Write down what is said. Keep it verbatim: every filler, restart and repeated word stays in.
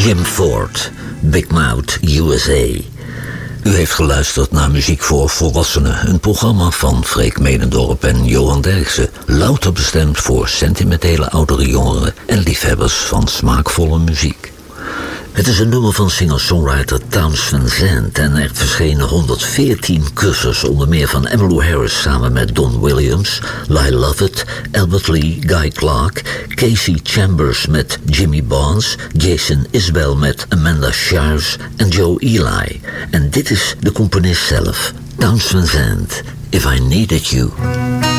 Jim Ford, Big Mouth U S A. U heeft geluisterd naar Muziek voor Volwassenen, een programma van Freek Medendorp en Johan Derksen, louter bestemd voor sentimentele oudere jongeren en liefhebbers van smaakvolle muziek. Het is een nummer van singer-songwriter Townes Van Zandt en er verschenen honderdveertien covers, onder meer van Emmylou Harris samen met Don Williams, Lyle Lovett, Albert Lee, Guy Clark, Casey Chambers met Jimmy Barnes, Jason Isbell met Amanda Shires en Joe Ely. En dit is de componist zelf, Townes Van Zandt, If I Needed You.